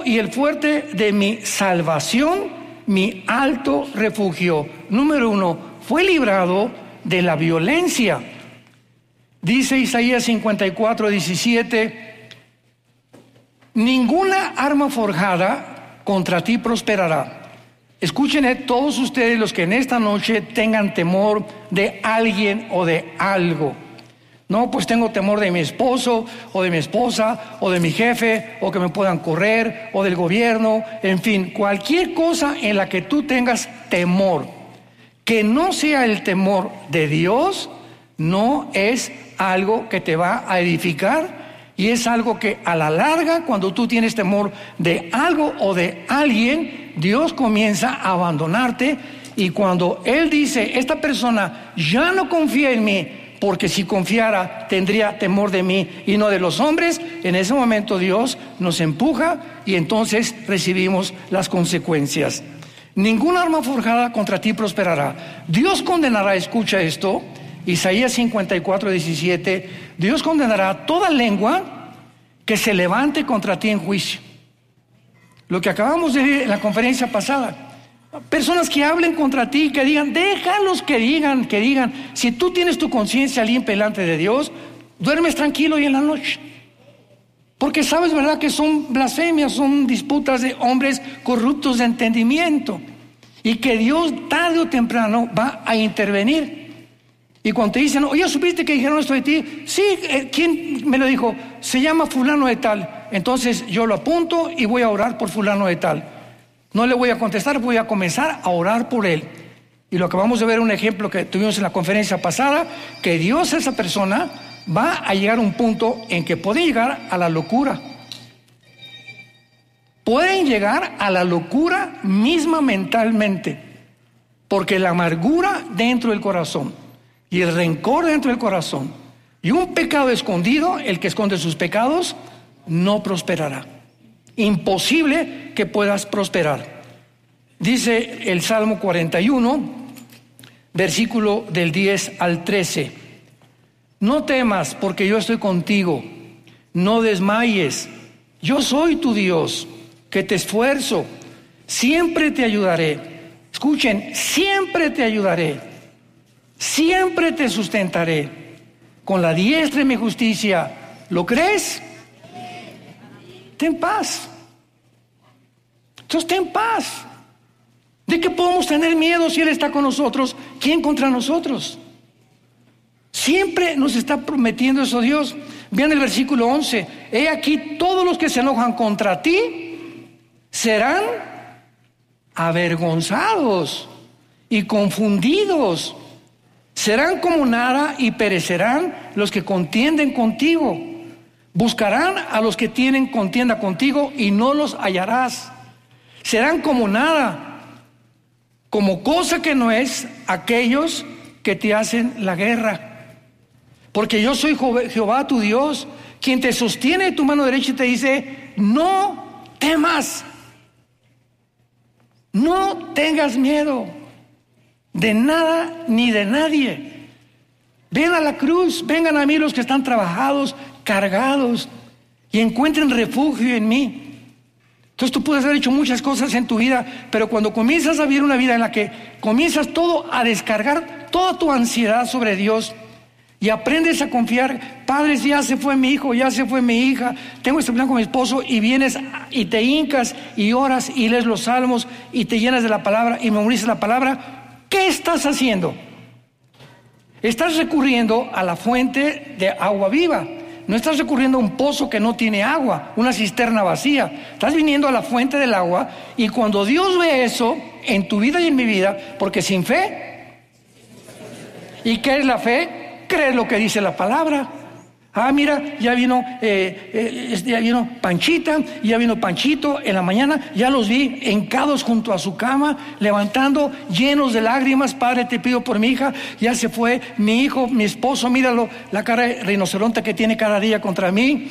y el fuerte de mi salvación, mi alto refugio. Número 1, fue librado de la violencia. Dice Isaías 54:17, ninguna arma forjada contra ti prosperará. Escuchen todos ustedes los que en esta noche tengan temor de alguien o de algo. No, pues tengo temor de mi esposo o de mi esposa o de mi jefe, o que me puedan correr, o del gobierno, en fin, cualquier cosa en la que tú tengas temor, que no sea el temor de Dios, no es algo que te va a edificar, y es algo que a la larga, cuando tú tienes temor de algo o de alguien, Dios comienza a abandonarte. Y cuando Él dice, esta persona ya no confía en mí, porque si confiara tendría temor de mí y no de los hombres, en ese momento Dios nos empuja y entonces recibimos las consecuencias. Ninguna arma forjada contra ti prosperará. Dios condenará, escucha esto, Isaías 54:17, Dios condenará toda lengua que se levante contra ti en juicio. Lo que acabamos de ver en la conferencia pasada. Personas que hablen contra ti, que digan, déjalos que digan. Si tú tienes tu conciencia limpia delante de Dios, duermes tranquilo y en la noche. Porque sabes, ¿verdad?, que son blasfemias, son disputas de hombres corruptos de entendimiento. Y que Dios tarde o temprano va a intervenir. Y cuando te dicen, oye, ¿supiste que dijeron esto de ti? Sí, ¿quién me lo dijo? Se llama fulano de tal. Entonces yo lo apunto y voy a orar por fulano de tal. No le voy a contestar, voy a comenzar a orar por él. Y lo acabamos de ver, un ejemplo que tuvimos en la conferencia pasada, que Dios a esa persona va a llegar a un punto en que puede llegar a la locura. Pueden llegar a la locura misma mentalmente, porque la amargura dentro del corazón y el rencor dentro del corazón y un pecado escondido, el que esconde sus pecados, no prosperará. Imposible que puedas prosperar. Dice el Salmo 41, versículo del 10 al 13. No temas, porque yo estoy contigo. No desmayes. Yo soy tu Dios, que te esfuerzo. Siempre te ayudaré. Escuchen, siempre te ayudaré. Siempre te sustentaré con la diestra de mi justicia. ¿Lo crees? Ten paz. Entonces ten paz. ¿De qué podemos tener miedo si Él está con nosotros? ¿Quién contra nosotros? Siempre nos está prometiendo eso Dios. Vean el versículo 11. He aquí, todos los que se enojan contra ti serán avergonzados y confundidos. Serán como nada y perecerán los que contienden contigo. Buscarán a los que tienen contienda contigo y no los hallarás. Serán como nada, como cosa que no es, aquellos que te hacen la guerra. Porque yo soy Jehová tu Dios, quien te sostiene de tu mano derecha y te dice, no temas, no tengas miedo de nada ni de nadie. Ven a la cruz, vengan a mí los que están trabajados, cargados, y encuentren refugio en mí. Entonces tú puedes haber hecho muchas cosas en tu vida, pero cuando comienzas a vivir una vida en la que comienzas todo a descargar toda tu ansiedad sobre Dios y aprendes a confiar, Padre, ya se fue mi hijo, ya se fue mi hija, tengo este plan con mi esposo, y vienes y te hincas y oras y lees los salmos y te llenas de la palabra y memorizas la palabra, ¿qué estás haciendo? Estás recurriendo a la fuente de agua viva. No estás recurriendo a un pozo que no tiene agua, una cisterna vacía. Estás viniendo a la fuente del agua, y cuando Dios ve eso en tu vida y en mi vida, porque sin fe, ¿y qué es la fe? Creer lo que dice la palabra. Ah, mira, ya vino Panchita, ya vino Panchito en la mañana, ya los vi hincados junto a su cama, levantando, llenos de lágrimas. Padre, te pido por mi hija, ya se fue mi hijo, mi esposo, míralo, la cara de rinoceronte que tiene cada día contra mí.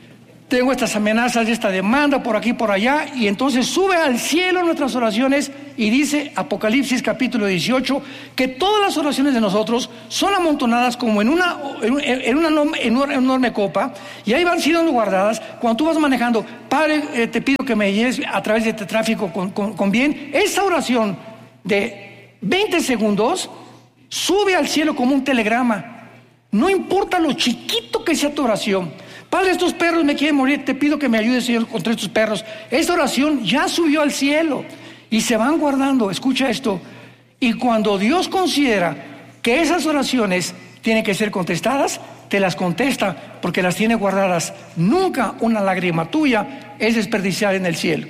Tengo estas amenazas, esta demanda por aquí, por allá, y entonces sube al cielo nuestras oraciones y dice Apocalipsis capítulo 18 que todas las oraciones de nosotros son amontonadas como en una enorme copa, y ahí van siendo guardadas. Cuando tú vas manejando, Padre, te pido que me lleves a través de este tráfico con bien. Esa oración de 20 segundos sube al cielo como un telegrama. No importa lo chiquito que sea tu oración. Padre, estos perros me quieren morir, te pido que me ayudes, Señor, contra estos perros. Esta oración ya subió al cielo y se van guardando. Escucha esto. Y cuando Dios considera que esas oraciones tienen que ser contestadas, te las contesta porque las tiene guardadas. Nunca una lágrima tuya es desperdiciada en el cielo.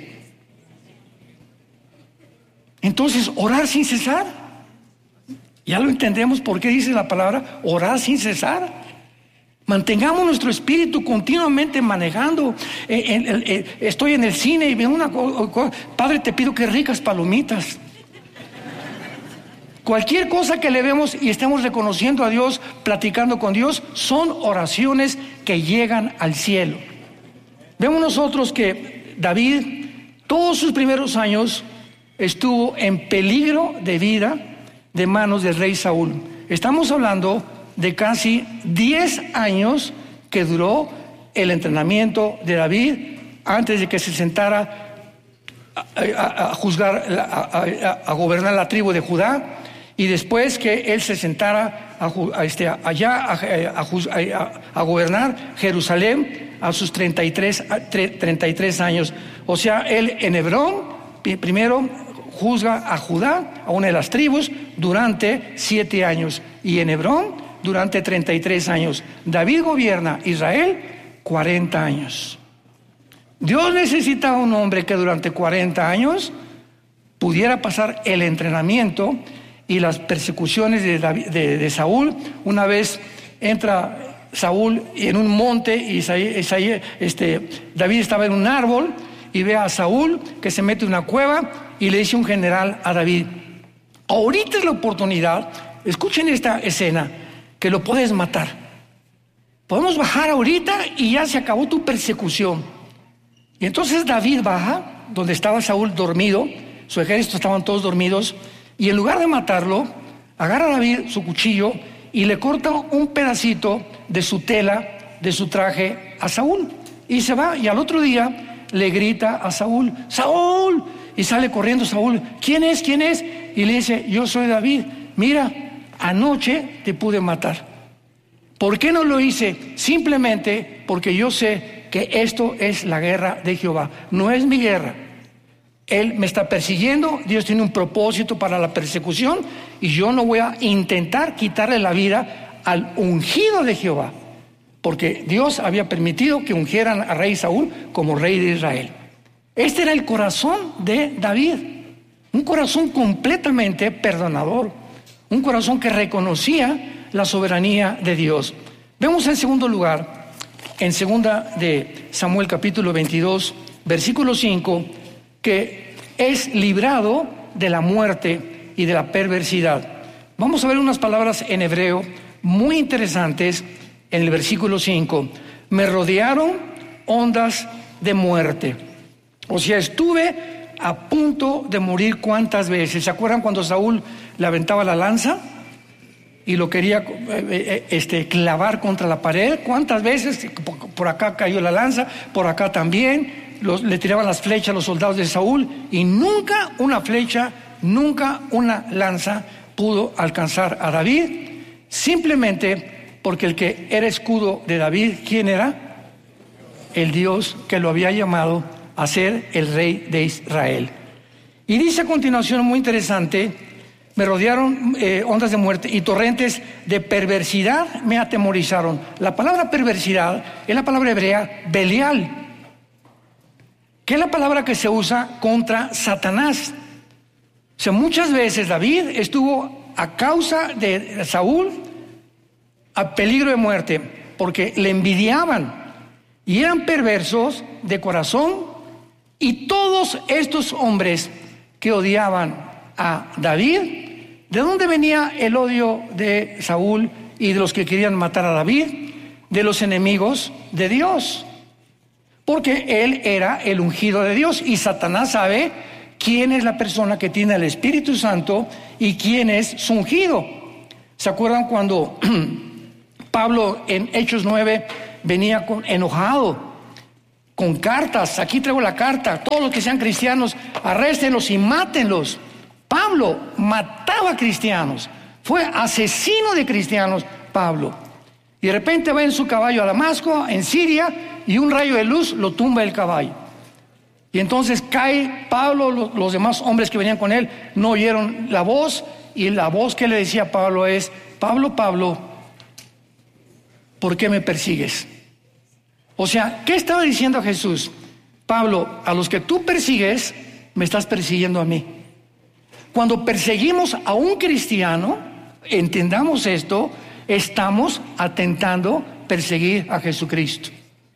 Entonces, orar sin cesar. Ya lo entendemos por qué dice la palabra orar sin cesar. Mantengamos nuestro espíritu continuamente manejando. Estoy en el cine y veo una cosa. Padre, te pido que ricas palomitas. Cualquier cosa que le vemos y estemos reconociendo a Dios, platicando con Dios, son oraciones que llegan al cielo. Vemos nosotros que David, todos sus primeros años, estuvo en peligro de vida de manos del rey Saúl. Estamos hablando de casi 10 años que duró el entrenamiento de David antes de que se sentara a juzgar, a gobernar la tribu de Judá, y después que él se sentara a gobernar Jerusalén a sus 33 años. O sea, él en Hebrón primero juzga a Judá, a una de las tribus, durante 7 años, y en Hebrón durante 33 años. David gobierna Israel 40 años. Dios necesitaba un hombre que durante 40 años pudiera pasar el entrenamiento y las persecuciones de Saúl. Una vez entra Saúl en un monte y David estaba en un árbol y ve a Saúl que se mete en una cueva, y le dice un general a David: ahorita es la oportunidad, escuchen esta escena, que lo puedes matar. Podemos bajar ahorita y ya se acabó tu persecución. Y entonces David baja donde estaba Saúl dormido, su ejército estaban todos dormidos, y en lugar de matarlo, agarra a David su cuchillo y le corta un pedacito de su tela, de su traje, a Saúl, y se va. Y al otro día le grita a Saúl: ¡Saúl! Y sale corriendo Saúl: ¿quién es? ¿quién es? Y le dice: yo soy David, mira, anoche te pude matar. ¿Por qué no lo hice? Simplemente porque yo sé que esto es la guerra de Jehová, no es mi guerra. Él me está persiguiendo, Dios tiene un propósito para la persecución, y yo no voy a intentar quitarle la vida al ungido de Jehová, porque Dios había permitido que ungieran al rey Saúl como rey de Israel. Este era el corazón de David, un corazón completamente perdonador, un corazón que reconocía la soberanía de Dios. Vemos en segundo lugar, en segunda de Samuel capítulo 22, versículo 5, que es librado de la muerte y de la perversidad. Vamos a ver unas palabras en hebreo muy interesantes en el versículo 5. Me rodearon ondas de muerte. O sea, estuve a punto de morir. ¿Cuántas veces? ¿Se acuerdan cuando Saúl le aventaba la lanza y lo quería clavar contra la pared? ¿Cuántas veces? Por acá cayó la lanza, por acá también. Le tiraban las flechas a los soldados de Saúl, y nunca una flecha, nunca una lanza pudo alcanzar a David, simplemente porque el que era escudo de David, ¿quién era? El Dios que lo había llamado a ser el rey de Israel. Y dice a continuación, muy interesante: me rodearon ondas de muerte y torrentes de perversidad me atemorizaron. La palabra perversidad es la palabra hebrea Belial, que es la palabra que se usa contra Satanás. O sea, muchas veces David estuvo a causa de Saúl a peligro de muerte porque le envidiaban y eran perversos de corazón. Y todos estos hombres que odiaban a David, ¿de dónde venía el odio de Saúl y de los que querían matar a David? De los enemigos de Dios, porque él era el ungido de Dios, y Satanás sabe quién es la persona que tiene el Espíritu Santo y quién es su ungido. ¿Se acuerdan cuando Pablo en Hechos 9 venía enojado, con cartas? Aquí traigo la carta: todos los que sean cristianos, arréstenlos y mátenlos. Pablo mataba cristianos, fue asesino de cristianos Pablo. Y de repente va en su caballo a Damasco, en Siria, y un rayo de luz lo tumba el caballo. Y entonces cae Pablo, los demás hombres que venían con él no oyeron la voz, y la voz que le decía a Pablo es: Pablo, Pablo, ¿por qué me persigues? O sea, ¿qué estaba diciendo Jesús? Pablo, a los que tú persigues, me estás persiguiendo a mí. Cuando perseguimos a un cristiano, entendamos esto, estamos atentando perseguir a Jesucristo.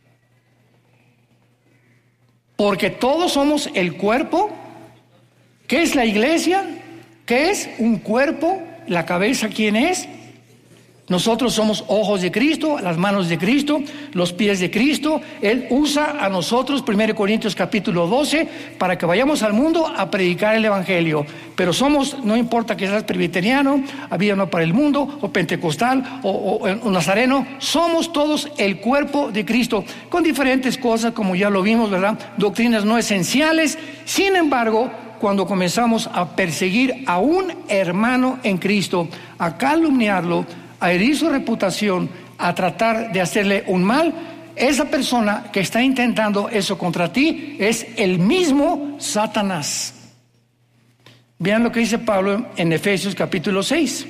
Porque todos somos el cuerpo. ¿Qué es la iglesia? ¿Qué es un cuerpo? La cabeza, ¿quién es? Nosotros somos ojos de Cristo, las manos de Cristo, los pies de Cristo. Él usa a nosotros, 1 Corintios capítulo 12, para que vayamos al mundo a predicar el Evangelio. Pero somos, no importa que seas presbiteriano, Avivamiento para el Mundo, o pentecostal, o nazareno, somos todos el cuerpo de Cristo, con diferentes cosas, como ya lo vimos, ¿verdad? Doctrinas no esenciales. Sin embargo, cuando comenzamos a perseguir a un hermano en Cristo, a calumniarlo, a herir su reputación, a tratar de hacerle un mal, esa persona que está intentando eso contra ti es el mismo Satanás. Vean lo que dice Pablo en Efesios capítulo 6.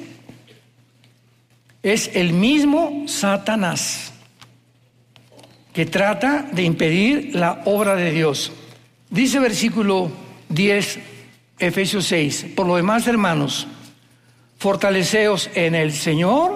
Es el mismo Satanás que trata de impedir la obra de Dios. Dice versículo 10, Efesios 6: por lo demás, hermanos, fortaleceos en el Señor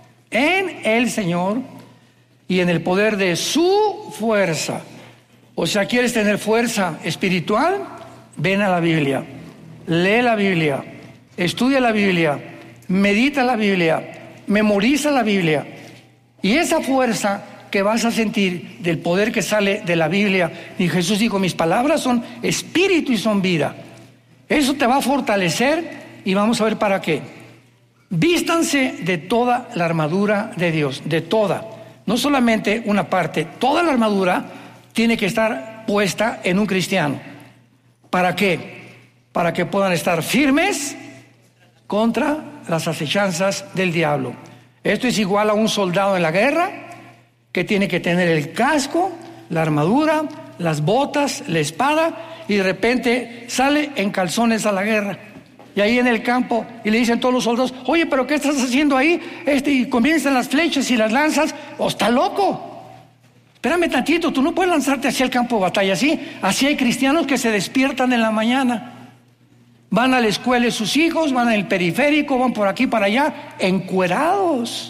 y en el poder de su fuerza. O sea, ¿quieres tener fuerza espiritual? Ven a la Biblia, lee la Biblia, estudia la Biblia, medita la Biblia, memoriza la Biblia. Y esa fuerza que vas a sentir del poder que sale de la Biblia, y Jesús dijo: mis palabras son espíritu y son vida. Eso te va a fortalecer, y vamos a ver para qué. Vístanse de toda la armadura de Dios, de toda, no solamente una parte. Toda la armadura tiene que estar puesta en un cristiano. ¿Para qué? Para que puedan estar firmes contra las acechanzas del diablo. Esto es igual a un soldado en la guerra, que tiene que tener el casco, la armadura, las botas, la espada, y de repente sale en calzones a la guerra. Y ahí en el campo, y le dicen todos los soldados: oye, ¿pero qué estás haciendo ahí? Y comienzan las flechas y las lanzas. ¡Oh, está loco! Espérame tantito, tú no puedes lanzarte hacia el campo de batalla así. Así hay cristianos que se despiertan en la mañana, van a la escuela de sus hijos, van al periférico, van por aquí, para allá, encuerados,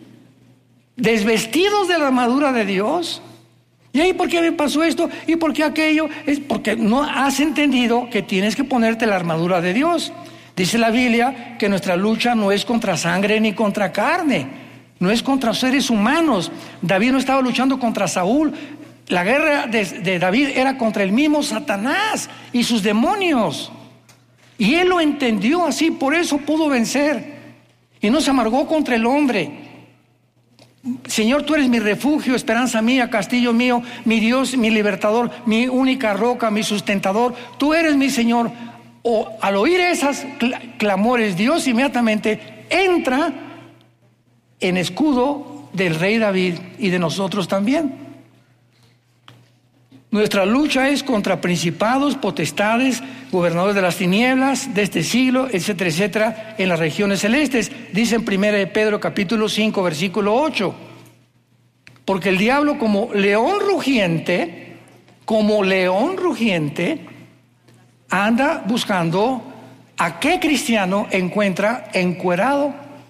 desvestidos de la armadura de Dios. ¿Y ahí por qué me pasó esto? ¿Y por qué aquello? Es porque no has entendido que tienes que ponerte la armadura de Dios. Dice la Biblia que nuestra lucha no es contra sangre ni contra carne, no es contra seres humanos. David no estaba luchando contra Saúl. La guerra de David era contra el mismo Satanás y sus demonios. Y él lo entendió así, por eso pudo vencer. Y no se amargó contra el hombre. Señor, tú eres mi refugio, esperanza mía, castillo mío, mi Dios, mi libertador, mi única roca, mi sustentador. Tú eres mi Señor. O al oír esas clamores, Dios inmediatamente entra en escudo del rey David y de nosotros también. Nuestra lucha es contra principados, potestades, gobernadores de las tinieblas de este siglo, etcétera, etcétera, en las regiones celestes. Dice en 1 Pedro capítulo 5, versículo 8: porque el diablo, como león rugiente, anda buscando a qué cristiano encuentra encuerado.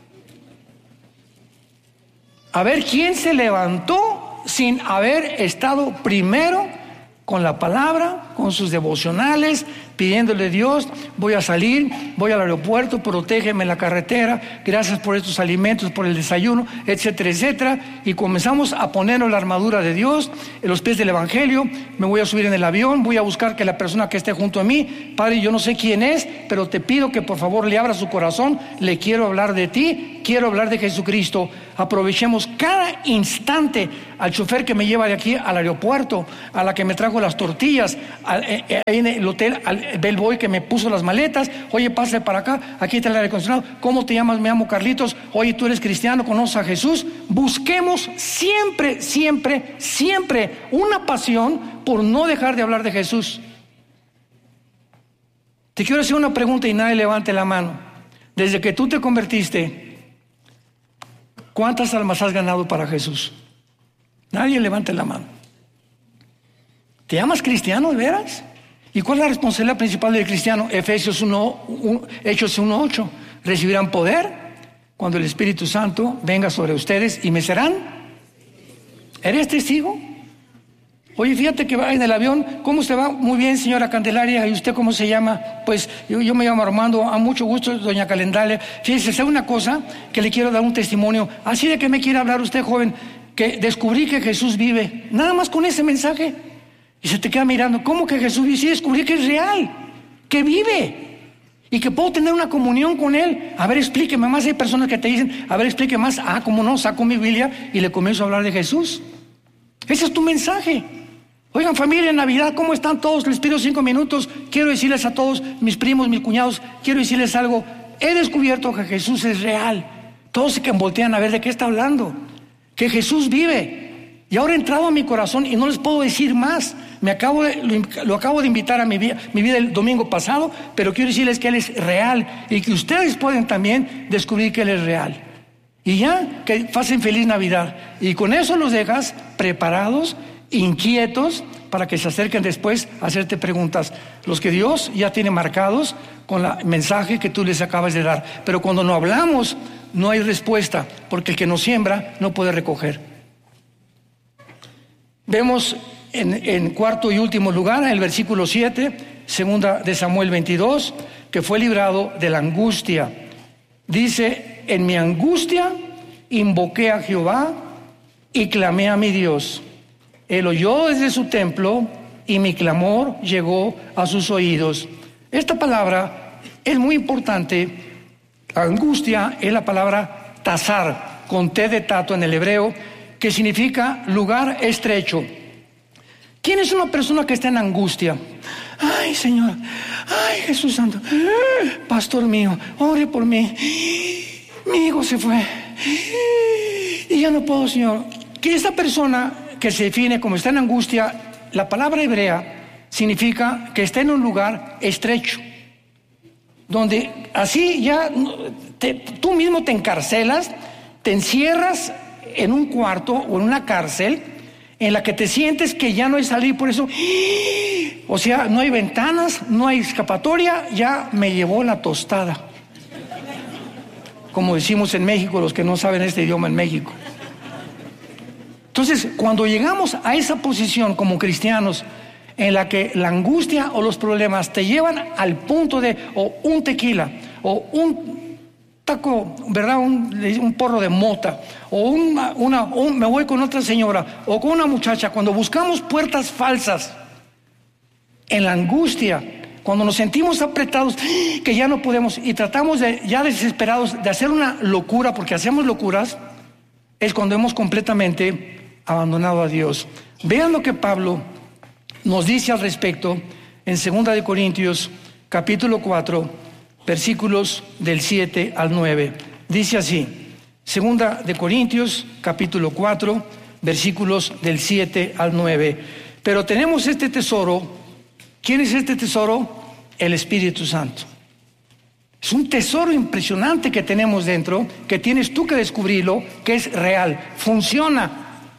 A ver quién se levantó sin haber estado primero con la palabra, con sus devocionales, pidiéndole a Dios, voy a salir, voy al aeropuerto, protégeme en la carretera, gracias por estos alimentos, por el desayuno, etcétera, etcétera. Y comenzamos a ponernos la armadura de Dios, en los pies del Evangelio. Me voy a subir en el avión, voy a buscar que la persona que esté junto a mí, Padre, yo no sé quién es, pero te pido que por favor le abra su corazón, le quiero hablar de ti, quiero hablar de Jesucristo. Aprovechemos cada instante al chofer que me lleva de aquí al aeropuerto, a la que me trajo las tortillas, ahí en el hotel, al bellboy que me puso las maletas. Oye, pásale para acá, aquí está el aire acondicionado. ¿Cómo te llamas? Me llamo Carlitos. Oye, tú eres cristiano, conoces a Jesús. Busquemos siempre, siempre, siempre una pasión por no dejar de hablar de Jesús. Te quiero hacer una pregunta y nadie levante la mano. Desde que tú te convertiste, ¿cuántas almas has ganado para Jesús? Nadie levante la mano. ¿Te llamas cristiano de veras? ¿Y cuál es la responsabilidad principal del cristiano? Hechos 1:8. Recibirán poder cuando el Espíritu Santo venga sobre ustedes y me serán. ¿Eres testigo? Oye, fíjate que va en el avión. ¿Cómo se va? Muy bien, señora Candelaria. ¿Y usted cómo se llama? Pues yo me llamo Armando. A mucho gusto, doña Calendaria. Fíjese, ¿sabe una cosa? Que le quiero dar un testimonio. Así de que me quiere hablar usted, joven, que descubrí que Jesús vive. Nada más con ese mensaje. Y se te queda mirando. ¿Cómo que Jesús vive? Sí, descubrí que es real, que vive y que puedo tener una comunión con Él. A ver, explíqueme más. Hay personas que te dicen, a ver, explíqueme más. Ah, ¿cómo no? Saco mi Biblia y le comienzo a hablar de Jesús. Ese es tu mensaje. Oigan, familia, en Navidad, ¿cómo están todos? Les pido 5 minutos. Quiero decirles a todos, mis primos, mis cuñados, quiero decirles algo. He descubierto que Jesús es real. Todos se que voltean a ver de qué está hablando. Que Jesús vive. Y ahora ha entrado a mi corazón y no les puedo decir más. Lo acabo de invitar a mi vida el domingo pasado, pero quiero decirles que Él es real y que ustedes pueden también descubrir que Él es real. Y ya, que pasen feliz Navidad. Y con eso los dejas preparados, inquietos, para que se acerquen después a hacerte preguntas. Los que Dios ya tiene marcados con el mensaje que tú les acabas de dar. Pero cuando no hablamos, no hay respuesta, porque el que no siembra no puede recoger. Vemos en cuarto y último lugar, en el versículo 7, segunda de Samuel 22, que fue librado de la angustia. Dice, en mi angustia invoqué a Jehová y clamé a mi Dios. Él oyó desde su templo y mi clamor llegó a sus oídos. Esta palabra es muy importante. Angustia es la palabra tasar, con T de tato en el hebreo, que significa lugar estrecho. ¿Quién es una persona que está en angustia? Ay, Señor, ay, Jesús Santo, pastor mío, ore por mí. Mi hijo se fue y ya no puedo, Señor. Que esta persona que se define como está en angustia, la palabra hebrea significa que está en un lugar estrecho, donde así ya tú mismo te encarcelas, te encierras en un cuarto o en una cárcel en la que te sientes que ya no hay salir. Por eso, o sea, no hay ventanas, no hay escapatoria, ya me llevó la tostada, como decimos en México, los que no saben este idioma en México. Entonces, cuando llegamos a esa posición como cristianos, en la que la angustia o los problemas te llevan al punto de, o un tequila, o un taco, ¿verdad? Un porro de mota, o me voy con otra señora, o con una muchacha. Cuando buscamos puertas falsas, en la angustia, cuando nos sentimos apretados, que ya no podemos, y tratamos ya desesperados de hacer una locura, porque hacemos locuras, es cuando hemos completamente abandonado a Dios. Vean lo que Pablo nos dice al respecto en 2 de Corintios, capítulo 4, versículos del 7 al 9. Dice así, 2 de Corintios, capítulo 4, versículos del 7 al 9. Pero tenemos este tesoro. ¿Quién es este tesoro? El Espíritu Santo. Es un tesoro impresionante que tenemos dentro, que tienes tú que descubrirlo, que es real, funciona.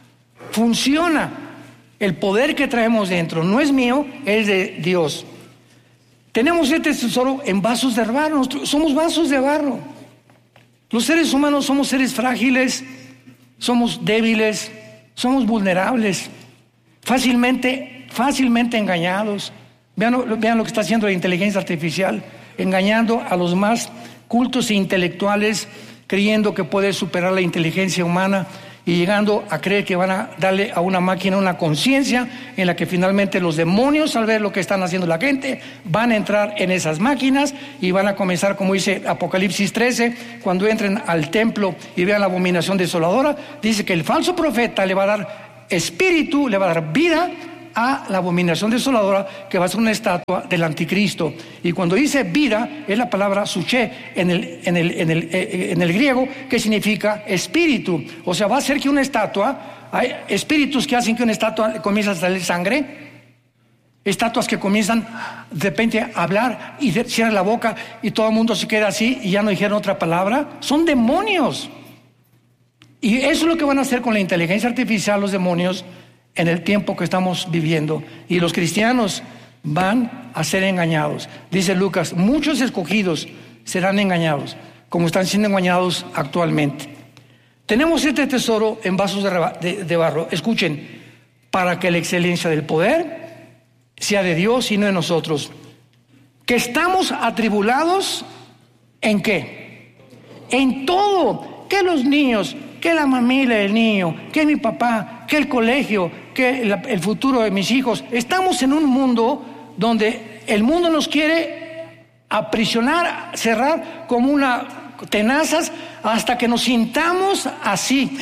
El poder que traemos dentro no es mío, es de Dios. Tenemos este tesoro en vasos de barro. Somos vasos de barro. Los seres humanos somos seres frágiles, somos débiles, somos vulnerables, fácilmente engañados, Vean lo que está haciendo la inteligencia artificial, engañando a los más cultos e intelectuales, creyendo que puede superar la inteligencia humana y llegando a creer que van a darle a una máquina una conciencia en la que finalmente los demonios, al ver lo que están haciendo la gente, van a entrar en esas máquinas y van a comenzar, como dice Apocalipsis 13, cuando entren al templo y vean la abominación desoladora, dice que el falso profeta le va a dar espíritu, le va a dar vida a la abominación desoladora, que va a ser una estatua del anticristo. Y cuando dice vida, es la palabra suché en el griego, que significa espíritu. O sea, va a ser que una estatua, hay espíritus que hacen que una estatua comience a salir sangre, estatuas que comienzan de repente a hablar y cierran la boca y todo el mundo se queda así y ya no dijeron otra palabra. Son demonios. Y eso es lo que van a hacer con la inteligencia artificial los demonios en el tiempo que estamos viviendo. Y los cristianos van a ser engañados. Dice Lucas, muchos escogidos serán engañados, como están siendo engañados actualmente. Tenemos este tesoro en vasos de barro. Escuchen, para que la excelencia del poder sea de Dios y no de nosotros. Que estamos atribulados ¿en qué? En todo. Que los niños, que la familia del niño, que mi papá, que el colegio, que el futuro de mis hijos. Estamos en un mundo donde el mundo nos quiere aprisionar, cerrar como una tenazas hasta que nos sintamos así.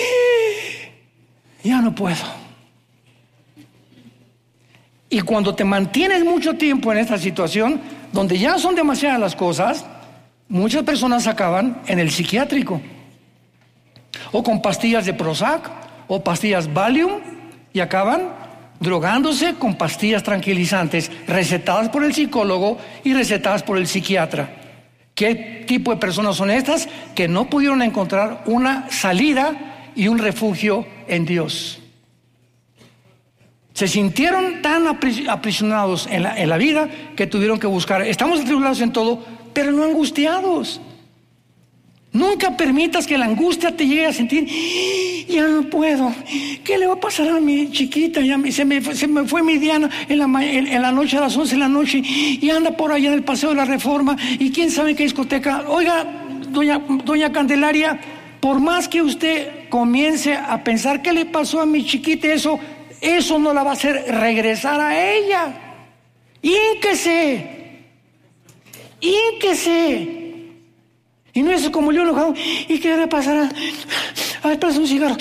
Ya no puedo. Y cuando te mantienes mucho tiempo en esta situación, donde ya son demasiadas las cosas, muchas personas acaban en el psiquiátrico, o con pastillas de Prozac, o pastillas Valium, y acaban drogándose con pastillas tranquilizantes recetadas por el psicólogo y recetadas por el psiquiatra. ¿Qué tipo de personas son estas? Que no pudieron encontrar una salida y un refugio en Dios. Se sintieron tan aprisionados en la vida que tuvieron que buscar. Estamos atribulados en todo, pero no angustiados. Nunca permitas que la angustia te llegue a sentir, ya no puedo, ¿qué le va a pasar a mi chiquita? Se me fue mi Diana en la noche a las 11 de la noche y anda por allá en el Paseo de la Reforma y quién sabe qué discoteca. Oiga, doña Candelaria, por más que usted comience a pensar qué le pasó a mi chiquita, eso no la va a hacer regresar a ella. Ínquese. Y no es como yo enojado, ¿y qué le pasará? A ver, pasa un cigarro,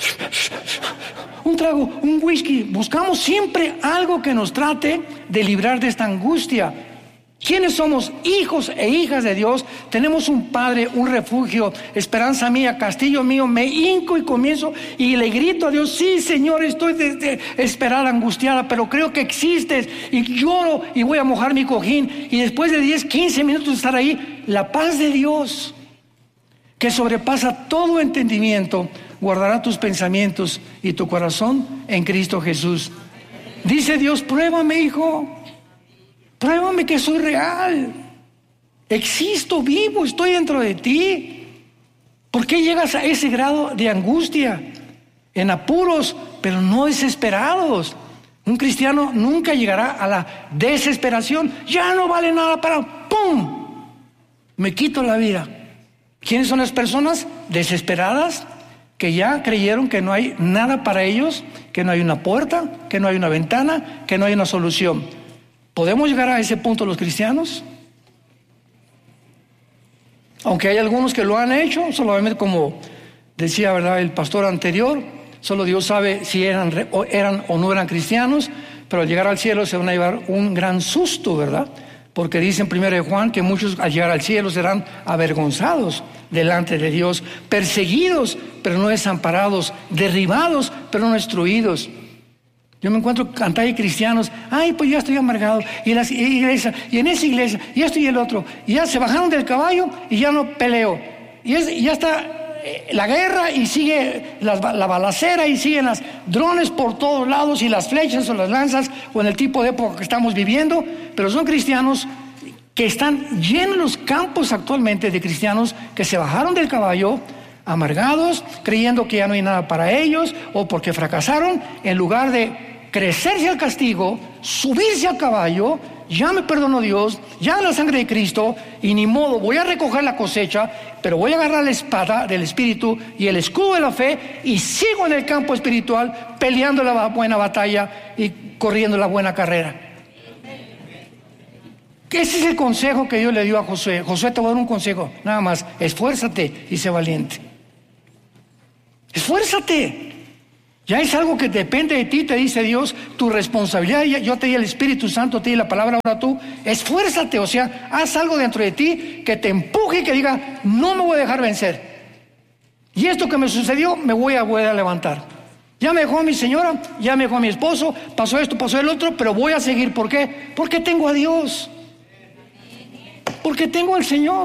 un trago, un whisky. Buscamos siempre algo que nos trate de librar de esta angustia. ¿Quiénes somos? Hijos e hijas de Dios. Tenemos un Padre, un refugio, esperanza mía, castillo mío. Me hinco y comienzo y le grito a Dios, sí, Señor, estoy desesperada, angustiada, pero creo que existes. Y lloro y voy a mojar mi cojín. Y después de 10, 15 minutos de estar ahí, la paz de Dios, que sobrepasa todo entendimiento, guardará tus pensamientos y tu corazón en Cristo Jesús. Dice Dios, pruébame, hijo. Pruébame que soy real. Existo, vivo, estoy dentro de ti. ¿Por qué llegas a ese grado de angustia? En apuros, pero no desesperados. Un cristiano nunca llegará a la desesperación. Ya no vale nada para ¡pum! Me quito la vida. ¿Quiénes son las personas desesperadas? Que ya creyeron que no hay nada para ellos, que no hay una puerta, que no hay una ventana, que no hay una solución. ¿Podemos llegar a ese punto los cristianos? Aunque hay algunos que lo han hecho, solamente como decía, ¿verdad?, el pastor anterior, solo Dios sabe si eran o no eran cristianos, pero al llegar al cielo se van a llevar un gran susto, ¿verdad? Porque dice en 1 Juan que muchos al llegar al cielo serán avergonzados delante de Dios, perseguidos, pero no desamparados, derribados, pero no destruidos. Yo me encuentro cantidad de cristianos, ay, pues ya estoy amargado, y en esa iglesia, y esto y el otro, y ya se bajaron del caballo y ya no peleo, y ya está la guerra y sigue la balacera y siguen las drones por todos lados y las flechas o las lanzas o en el tipo de época que estamos viviendo, pero son cristianos que están llenos los campos actualmente de cristianos que se bajaron del caballo, amargados, creyendo que ya no hay nada para ellos o porque fracasaron, en lugar de crecerse al castigo, subirse al caballo, ya me perdonó Dios, ya en la sangre de Cristo, y ni modo, voy a recoger la cosecha, pero voy a agarrar la espada del Espíritu y el escudo de la fe, y sigo en el campo espiritual, peleando la buena batalla y corriendo la buena carrera. Ese es el consejo que Dios le dio a Josué. Josué, te voy a dar un consejo, nada más: esfuérzate y sé valiente. Esfuérzate. Ya es algo que depende de ti, te dice Dios, tu responsabilidad. Yo te di el Espíritu Santo, te di la palabra, ahora tú, esfuérzate, o sea, haz algo dentro de ti que te empuje y que diga, no me voy a dejar vencer. Y esto que me sucedió, me voy a levantar. Ya me dejó mi señora, ya me dejó mi esposo, pasó esto, pasó el otro, pero voy a seguir. ¿Por qué? Porque tengo a Dios. Porque tengo al Señor.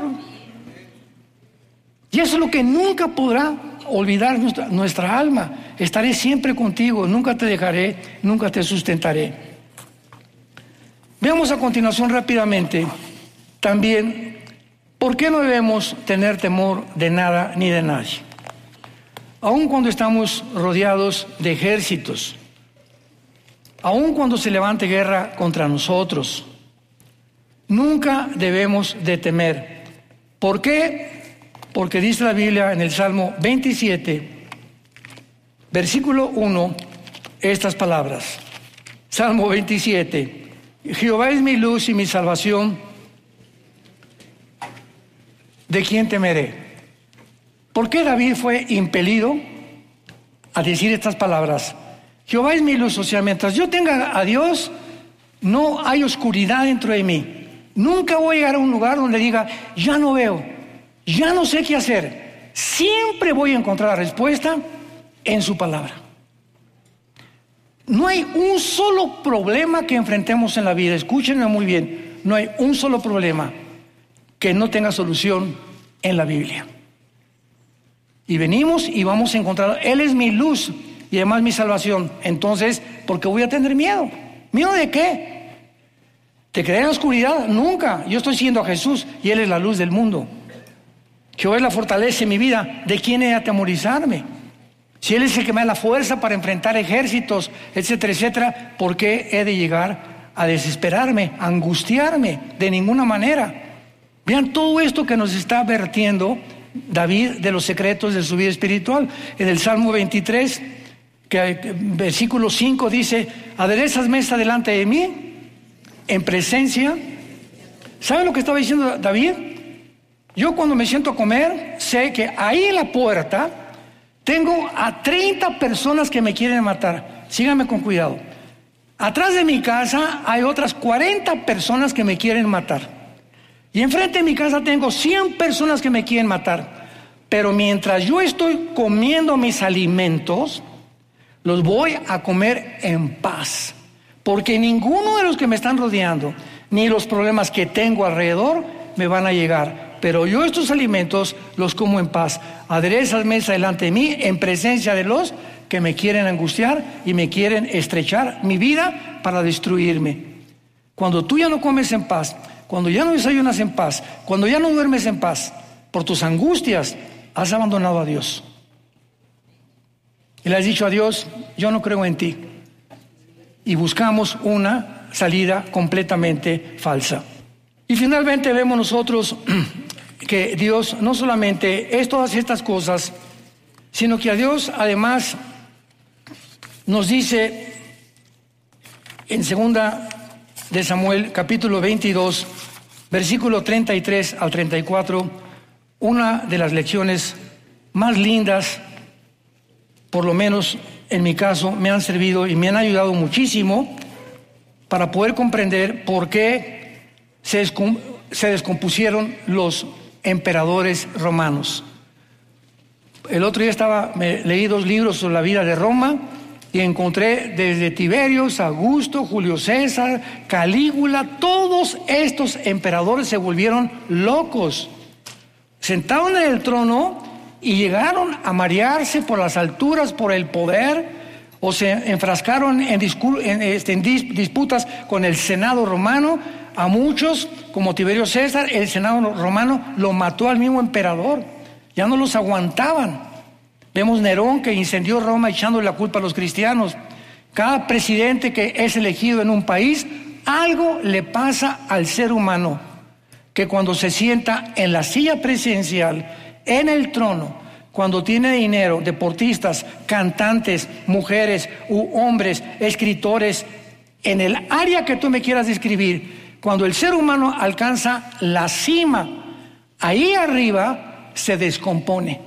Y eso es lo que nunca podrá olvidar nuestra alma. Estaré siempre contigo, nunca te dejaré, nunca te sustentaré. Veamos a continuación rápidamente también por qué no debemos tener temor de nada ni de nadie. Aun cuando estamos rodeados de ejércitos, aun cuando se levante guerra contra nosotros, nunca debemos de temer. ¿Por qué? Porque dice la Biblia en el Salmo 27, versículo 1, estas palabras. Salmo 27. Jehová es mi luz y mi salvación, ¿de quién temeré? ¿Por qué David fue impelido a decir estas palabras? Jehová es mi luz, o sea, mientras yo tenga a Dios, no hay oscuridad dentro de mí. Nunca voy a llegar a un lugar donde diga, ya no veo, ya no sé qué hacer. Siempre voy a encontrar la respuesta en su palabra. No hay un solo problema que enfrentemos en la vida, escúchenme muy bien, no hay un solo problema que no tenga solución en la Biblia. Y venimos y vamos a encontrar, Él es mi luz y además mi salvación. Entonces, ¿por qué voy a tener miedo? ¿Miedo de qué? ¿Te creeré en la oscuridad? Nunca. Yo estoy siguiendo a Jesús y Él es la luz del mundo. Jehová es la fortaleza en mi vida. ¿De quién he de atemorizarme? Si Él es el que me da la fuerza para enfrentar ejércitos, etcétera, etcétera, ¿por qué he de llegar a desesperarme, a angustiarme? De ninguna manera. Vean todo esto que nos está vertiendo David de los secretos de su vida espiritual. En el Salmo 23, versículo 5 dice, aderezas mesa delante de mí, en presencia. ¿Saben lo que estaba diciendo David? Yo cuando me siento a comer, sé que ahí en la puerta tengo a 30 personas que me quieren matar. Síganme con cuidado. Atrás de mi casa hay otras 40 personas que me quieren matar. Y enfrente de mi casa tengo 100 personas que me quieren matar. Pero mientras yo estoy comiendo mis alimentos, los voy a comer en paz. Porque ninguno de los que me están rodeando, ni los problemas que tengo alrededor, me van a llegar. Pero yo estos alimentos los como en paz. Aderezas mesa delante de mí, en presencia de los que me quieren angustiar y me quieren estrechar mi vida para destruirme. Cuando tú ya no comes en paz, cuando ya no desayunas en paz, cuando ya no duermes en paz, por tus angustias, has abandonado a Dios. Y le has dicho a Dios, yo no creo en ti. Y buscamos una salida completamente falsa. Y finalmente vemos nosotros que Dios no solamente es todas estas cosas, sino que a Dios además nos dice en 2 de Samuel capítulo 22, versículo 33 al 34, una de las lecciones más lindas, por lo menos en mi caso, me han servido y me han ayudado muchísimo para poder comprender por qué se descompusieron los emperadores romanos. El otro día leí 2 libros sobre la vida de Roma y encontré desde Tiberio, Augusto, Julio César, Calígula, todos estos emperadores se volvieron locos. Sentaron en el trono y llegaron a marearse por las alturas, por el poder, o se enfrascaron en disputas con el Senado romano. A muchos, como Tiberio César, el Senado romano lo mató al mismo emperador. Ya no los aguantaban. Vemos Nerón que incendió Roma echándole la culpa a los cristianos. cada presidente que es elegido en un país, algo le pasa al ser humano, que cuando se sienta en la silla presidencial, en el trono, cuando tiene dinero, deportistas, cantantes, mujeres u hombres, escritores, en el área que tú me quieras describir, cuando el ser humano alcanza la cima, ahí arriba se descompone.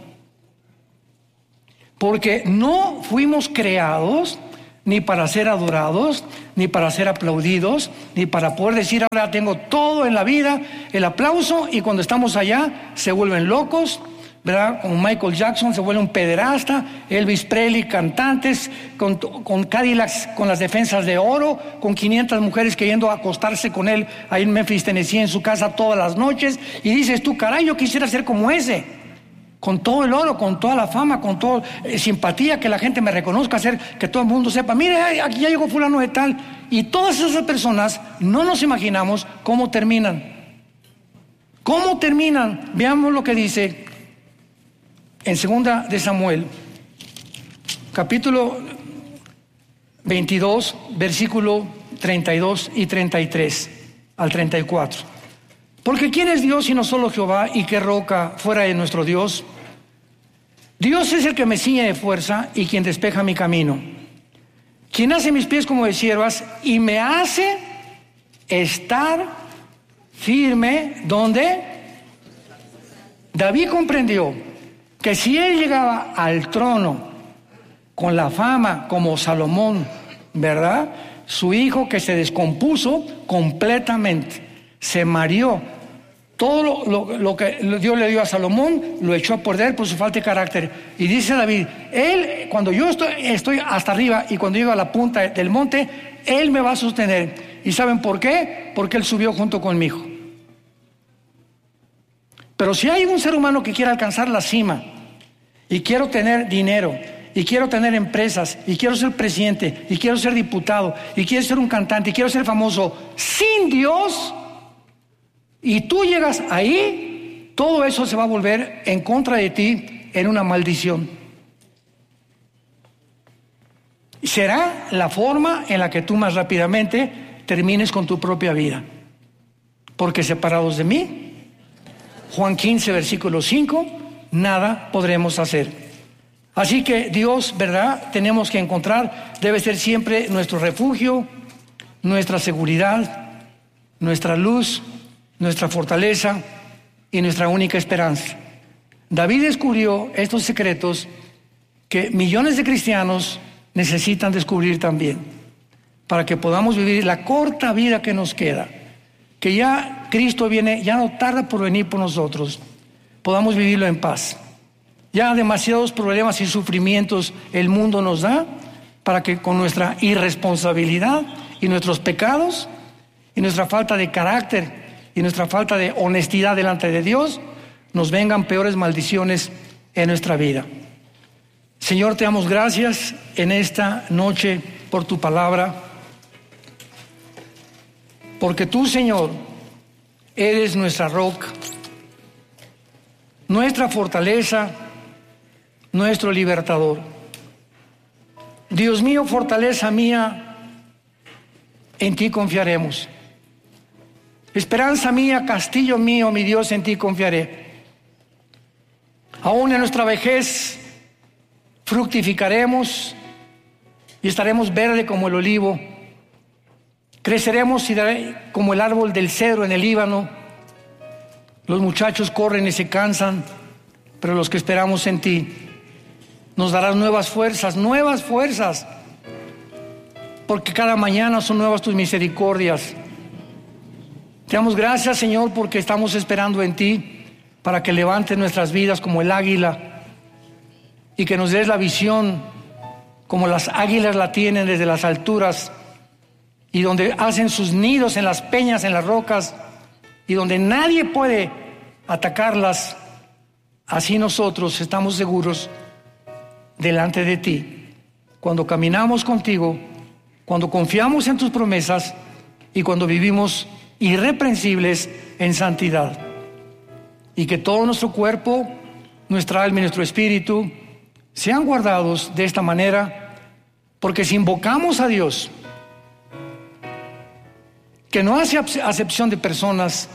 Porque no fuimos creados ni para ser adorados, ni para ser aplaudidos, ni para poder decir ahora tengo todo en la vida, el aplauso, y cuando estamos allá se vuelven locos, ¿verdad? Como Michael Jackson se vuelve un pederasta, Elvis Presley, cantantes, con Cadillacs, con las defensas de oro, con 500 mujeres queriendo acostarse con él ahí en Memphis, Tennessee, en su casa todas las noches, y dices tú, caray, yo quisiera ser como ese. Con todo el oro, con toda la fama, con toda simpatía, que la gente me reconozca, hacer que todo el mundo sepa, mire, aquí ya llegó fulano de tal. Y todas esas personas no nos imaginamos cómo terminan. ¿Cómo terminan? Veamos lo que dice en 2 de Samuel, capítulo 22, versículo 32 y 33 al 34. Porque ¿quién es Dios sino solo Jehová, y qué roca fuera de nuestro Dios? Dios es el que me ciñe de fuerza y quien despeja mi camino, quien hace mis pies como de siervas y me hace estar firme. ¿Dónde? David comprendió que si él llegaba al trono con la fama como Salomón, ¿verdad? Su hijo, que se descompuso completamente, se mareó. Todo lo que Dios le dio a Salomón lo echó a perder por su falta de carácter. Y dice David, él, cuando yo estoy hasta arriba y cuando llego a la punta del monte, él me va a sostener. ¿Y saben por qué? Porque él subió junto conmigo. Pero si hay un ser humano que quiere alcanzar la cima, y quiero tener dinero, y quiero tener empresas, y quiero ser presidente, y quiero ser diputado, y quiero ser un cantante, y quiero ser famoso, sin Dios, y tú llegas ahí, todo eso se va a volver en contra de ti en una maldición. Será la forma en la que tú más rápidamente termines con tu propia vida. Porque separados de mí, Juan 15, versículo 5, nada podremos hacer. Así que Dios, ¿verdad? Tenemos que encontrar, debe ser siempre nuestro refugio, nuestra seguridad, nuestra luz, nuestra fortaleza y nuestra única esperanza. David descubrió estos secretos que millones de cristianos necesitan descubrir también, para que podamos vivir la corta vida que nos queda, que ya Cristo viene, ya no tarda por venir por nosotros, podamos vivirlo en paz. Ya demasiados problemas y sufrimientos el mundo nos da, para que con nuestra irresponsabilidad y nuestros pecados y nuestra falta de carácter y nuestra falta de honestidad delante de Dios, nos vengan peores maldiciones en nuestra vida. Señor, te damos gracias en esta noche por tu palabra, porque tú, Señor, eres nuestra roca, nuestra fortaleza, nuestro libertador. Dios mío, fortaleza mía, en ti confiaremos. Esperanza mía, castillo mío, mi Dios, en ti confiaré. Aún en nuestra vejez fructificaremos y estaremos verde como el olivo. Creceremos y como el árbol del cedro en el Líbano. Los muchachos corren y se cansan, pero los que esperamos en ti nos darás nuevas fuerzas, porque cada mañana son nuevas tus misericordias. Te damos gracias, Señor, porque estamos esperando en ti para que levantes nuestras vidas como el águila y que nos des la visión como las águilas la tienen desde las alturas y donde hacen sus nidos en las peñas, en las rocas, y donde nadie puede atacarlas. Así nosotros estamos seguros delante de ti, cuando caminamos contigo, cuando confiamos en tus promesas y cuando vivimos irreprensibles en santidad. Y que todo nuestro cuerpo, nuestra alma y nuestro espíritu sean guardados de esta manera Porque si invocamos a Dios, que no hace acepción de personas,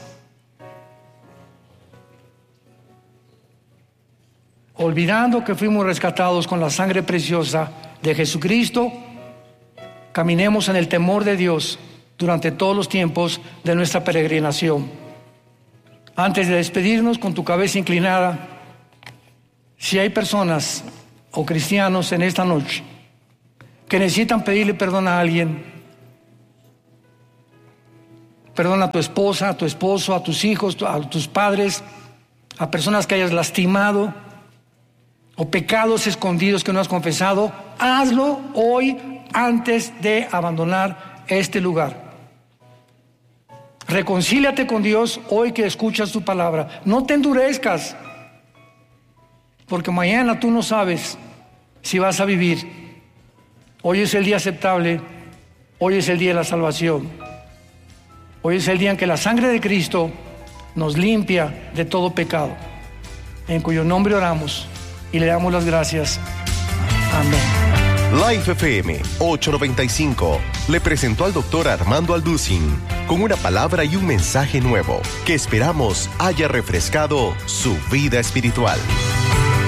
olvidando que fuimos rescatados con la sangre preciosa de Jesucristo, caminemos en el temor de Dios durante todos los tiempos de nuestra peregrinación. Antes de despedirnos, con tu cabeza inclinada, si hay personas o cristianos en esta noche que necesitan pedirle perdón a alguien, perdón a tu esposa, a tu esposo, a tus hijos, a tus padres, a personas que hayas lastimado, o pecados escondidos que no has confesado, hazlo hoy antes de abandonar este lugar. Reconcíliate con Dios hoy que escuchas su palabra. No te endurezcas, porque mañana tú no sabes si vas a vivir. Hoy es el día aceptable, hoy es el día de la salvación. Hoy es el día en que la sangre de Cristo nos limpia de todo pecado, en cuyo nombre oramos y le damos las gracias. Amén. Life FM 895 le presentó al doctor Armando Alducin con una palabra y un mensaje nuevo que esperamos haya refrescado su vida espiritual.